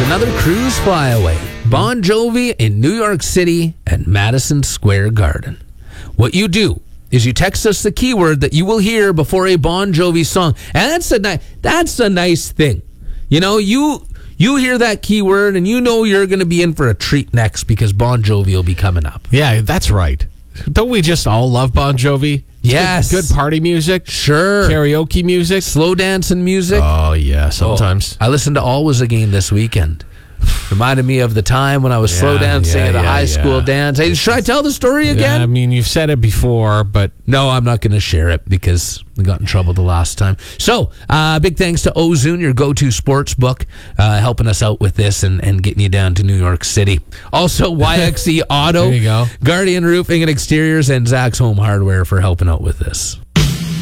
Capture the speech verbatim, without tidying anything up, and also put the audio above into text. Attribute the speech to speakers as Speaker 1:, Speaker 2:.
Speaker 1: another cruise flyaway. Bon Jovi in New York City at Madison Square Garden. What you do is you text us the keyword that you will hear before a Bon Jovi song. And that's a, ni- that's a nice thing. You know, you you hear that keyword and you know you're going to be in for a treat next because Bon Jovi will be coming up.
Speaker 2: Yeah, that's right. Don't we just all love Bon Jovi?
Speaker 1: Yes.
Speaker 2: Good, good party music.
Speaker 1: Sure.
Speaker 2: Karaoke music.
Speaker 1: Slow dancing music.
Speaker 2: Oh, yeah, sometimes.
Speaker 1: Oh, I listened to Always a Game this weekend. Reminded me of the time when I was
Speaker 2: Yeah,
Speaker 1: slow dancing
Speaker 2: yeah,
Speaker 1: at a
Speaker 2: yeah,
Speaker 1: high school
Speaker 2: yeah.
Speaker 1: dance. Hey, should I tell the story again?
Speaker 2: Yeah, I mean, you've said it before, but...
Speaker 1: No, I'm not going to share it because we got in trouble the last time. So, uh, big thanks to Ozune, your go-to sports book, uh, helping us out with this and, and getting you down to New York City. Also, Y X E Auto,
Speaker 2: There you go.
Speaker 1: Guardian Roofing and Exteriors, and Zach's Home Hardware for helping out with this.